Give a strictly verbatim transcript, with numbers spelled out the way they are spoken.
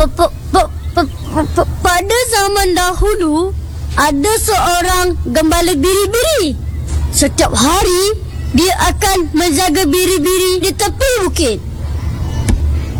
pa- pa- pa- pa- pa- pada zaman dahulu ada seorang gembala biri-biri. Setiap hari dia akan menjaga biri-biri di tepi bukit.